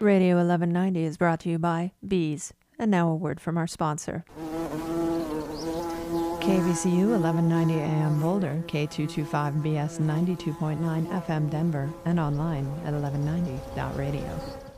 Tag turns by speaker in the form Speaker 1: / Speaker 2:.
Speaker 1: Radio 1190 is brought to you by Bees. And now a word from our sponsor. KVCU 1190 AM Boulder, K225BS 92.9 FM Denver, and online at 1190.radio.